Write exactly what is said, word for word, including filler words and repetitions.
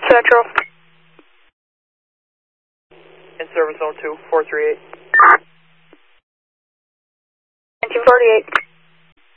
Central. In service zone two, four three eight. nineteen forty-eight.